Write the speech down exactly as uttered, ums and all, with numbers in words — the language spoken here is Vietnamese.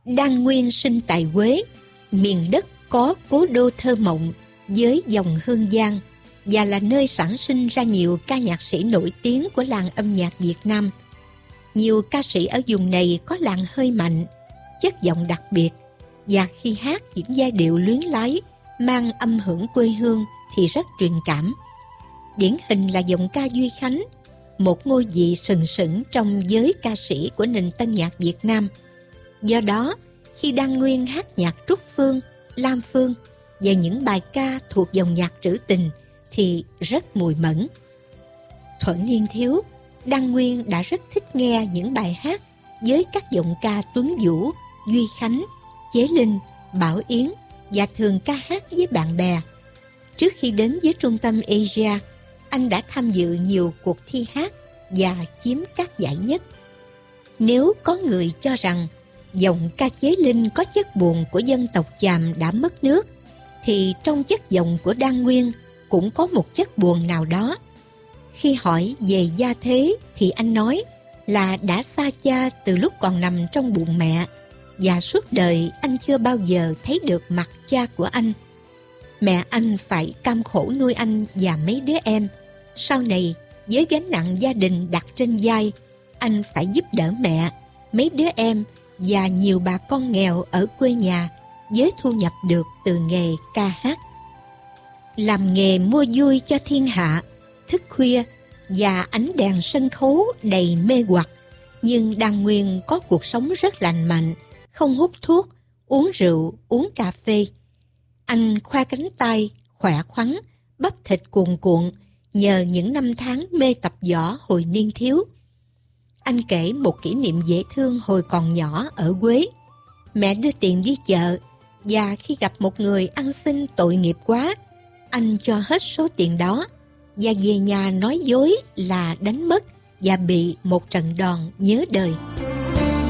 Đan Nguyên sinh tại Huế, miền đất có cố đô thơ mộng với dòng hương giang, và là nơi sản sinh ra nhiều ca nhạc sĩ nổi tiếng của làng âm nhạc Việt Nam. Nhiều ca sĩ ở vùng này có làn hơi mạnh, chất giọng đặc biệt, và khi hát những giai điệu luyến lái mang âm hưởng quê hương thì rất truyền cảm. Điển hình là giọng ca Duy Khánh, một ngôi vị sừng sững trong giới ca sĩ của nền tân nhạc Việt Nam. Do đó, khi Đan Nguyên hát nhạc Trúc Phương, Lam Phương và những bài ca thuộc dòng nhạc trữ tình thì rất mùi mẫn. Thuở niên thiếu, Đan Nguyên đã rất thích nghe những bài hát với các giọng ca Tuấn Vũ, Duy Khánh, Chế Linh, Bảo Yến và thường ca hát với bạn bè. Trước khi đến với trung tâm Asia, anh đã tham dự nhiều cuộc thi hát và chiếm các giải nhất. Nếu có người cho rằng giọng ca Chế Linh có chất buồn của dân tộc Chàm đã mất nước, thì trong chất giọng của Đan Nguyên cũng có một chất buồn nào đó. Khi hỏi về gia thế thì anh nói là đã xa cha từ lúc còn nằm trong bụng mẹ, và suốt đời anh chưa bao giờ thấy được mặt cha của anh. Mẹ anh phải cam khổ nuôi anh và mấy đứa em. Sau này, với gánh nặng gia đình đặt trên vai, anh phải giúp đỡ mẹ, mấy đứa em và nhiều bà con nghèo ở quê nhà với thu nhập được từ nghề ca hát. Làm nghề mua vui cho thiên hạ, thức khuya và ánh đèn sân khấu đầy mê hoặc, nhưng Đan Nguyên có cuộc sống rất lành mạnh, không hút thuốc, uống rượu, uống cà phê. Anh khoa cánh tay, khỏe khoắn, bắp thịt cuồn cuộn nhờ những năm tháng mê tập võ hồi niên thiếu. Anh kể một kỷ niệm dễ thương hồi còn nhỏ ở Huế. Mẹ đưa tiền đi chợ, và khi gặp một người ăn xin tội nghiệp quá, anh cho hết số tiền đó và về nhà nói dối là đánh mất và bị một trận đòn nhớ đời.